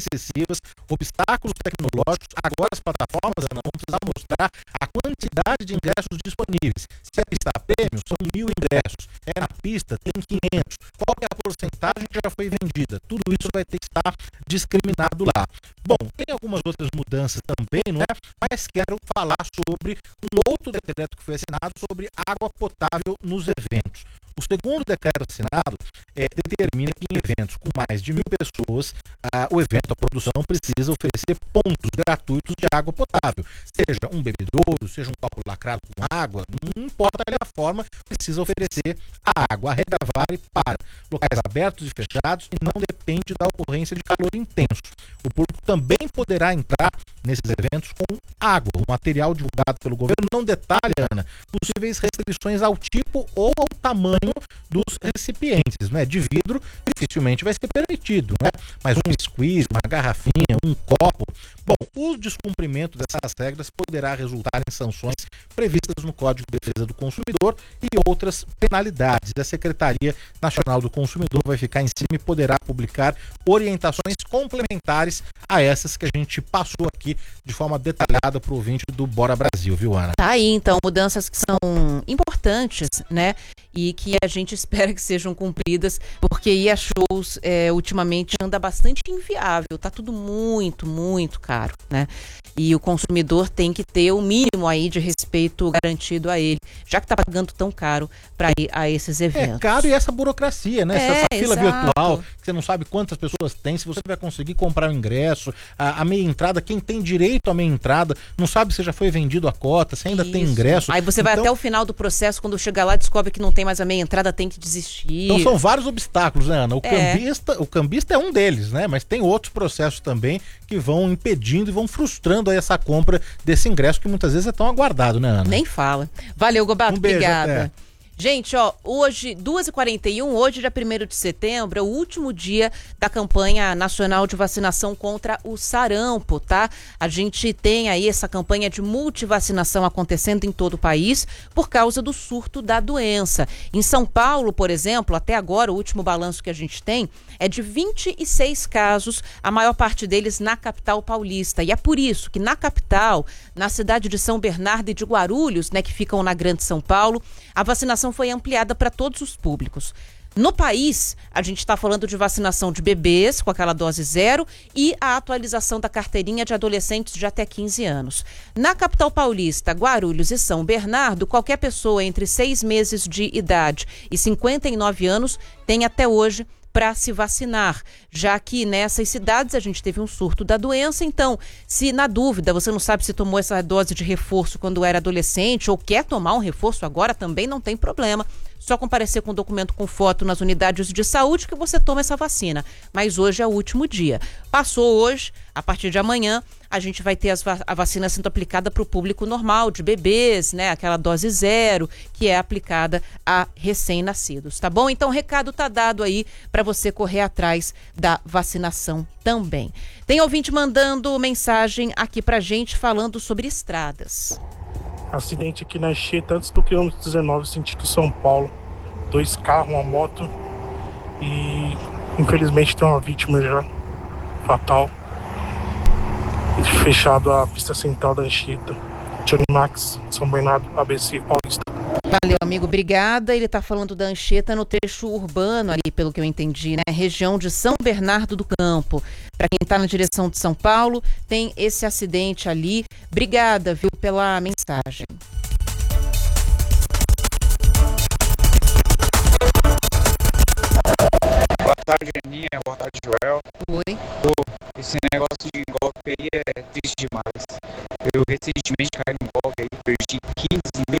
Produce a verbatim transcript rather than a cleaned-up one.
excessivas, obstáculos tecnológicos. Agora as plataformas, Ana, vão precisar mostrar a quantidade de ingressos disponíveis. Se a pista prêmio, são mil ingressos. É na pista, tem quinhentos. Qual é a porcentagem que já foi vendida? Tudo isso vai ter que estar discriminado lá. Bom, tem algumas outras mudanças também, não é? Mas quero falar sobre um outro decreto que foi assinado sobre água potável nos eventos. O segundo decreto assinado é, determina que em eventos com mais de mil pessoas, ah, o evento, a produção, precisa oferecer pontos gratuitos de água potável. Seja um bebedouro, seja um copo lacrado com água, não importa a forma, precisa oferecer a água. A regra vale para locais abertos e fechados e não depende da ocorrência de calor intenso. O público também poderá entrar nesses eventos com água. O material divulgado pelo governo não detalha, Ana, possíveis restrições ao tipo ou ao tamanho dos recipientes, né? De vidro dificilmente vai ser permitido, né? Mas um squeeze, uma garrafinha, um copo. Bom, o descumprimento dessas regras poderá resultar em sanções previstas no Código de Defesa do Consumidor e outras penalidades. A Secretaria Nacional do Consumidor vai ficar em cima e poderá publicar orientações complementares a essas que a gente passou aqui de forma detalhada para o ouvinte do Bora Brasil, viu, Ana? Tá aí, então, mudanças que são importantes, né? E que a gente espera que sejam cumpridas, porque ir a shows é, ultimamente anda bastante inviável, tá tudo muito, muito caro, né? E o consumidor tem que ter o mínimo aí de respeito garantido a ele, já que tá pagando tão caro para ir a esses eventos. É caro e essa burocracia, né? É, essa fila exato. virtual, que você não sabe quantas pessoas tem, se você vai conseguir comprar o ingresso, a, a meia entrada, quem tem direito à meia entrada, não sabe se já foi vendido a cota, se ainda Isso. tem ingresso. Aí você vai então, até o final do processo, quando chega lá descobre que não tem mais a meia entrada, tem que desistir. Então são vários obstáculos, né, Ana? O, É. cambista, o cambista é um deles, né? Mas tem outros processos também que vão impedindo e vão frustrando aí essa compra desse ingresso que muitas vezes é tão aguardado, né, Ana? Nem fala. Valeu, Gobato, Um beijo, obrigada. até. Gente, ó, hoje, duas e quarenta e um, hoje, dia primeiro de setembro, é o último dia da campanha nacional de vacinação contra o sarampo, tá? A gente tem aí essa campanha de multivacinação acontecendo em todo o país por causa do surto da doença. Em São Paulo, por exemplo, até agora, o último balanço que a gente tem é de vinte e seis casos, a maior parte deles na capital paulista. E é por isso que na capital, na cidade de São Bernardo e de Guarulhos, né, que ficam na Grande São Paulo, a vacinação foi ampliada para todos os públicos. No país, a gente está falando de vacinação de bebês com aquela dose zero e a atualização da carteirinha de adolescentes de até quinze anos. Na capital paulista, Guarulhos e São Bernardo, qualquer pessoa entre seis meses de idade e cinquenta e nove anos tem até hoje para se vacinar, já que nessas cidades a gente teve um surto da doença. Então, se na dúvida você não sabe se tomou essa dose de reforço quando era adolescente ou quer tomar um reforço agora, também não tem problema. Só comparecer com documento com foto nas unidades de saúde que você toma essa vacina. Mas hoje é o último dia. Passou hoje, a partir de amanhã, a gente vai ter as va- a vacina sendo aplicada para o público normal, de bebês, né? Aquela dose zero, que é aplicada a recém-nascidos, tá bom? Então o recado tá dado aí para você correr atrás da vacinação também. Tem ouvinte mandando mensagem aqui pra gente falando sobre estradas. Acidente aqui na Anchieta, antes do quilômetro dezenove, sentido São Paulo. Dois carros, uma moto. E infelizmente tem uma vítima já. Fatal. Fechado a pista central da Anchieta. Johnny Max, São Bernardo, A B C Paulista. Valeu, amigo, obrigada. Ele tá falando da Anchieta no trecho urbano ali, pelo que eu entendi, né? Região de São Bernardo do Campo. Para quem tá na direção de São Paulo, tem esse acidente ali. Obrigada, viu, pela mensagem. Boa tarde, Aninha. Boa tarde, Joel. Oi. Pô, esse negócio de golpe aí é triste demais. Eu recentemente caí num golpe aí, perdi quinze mil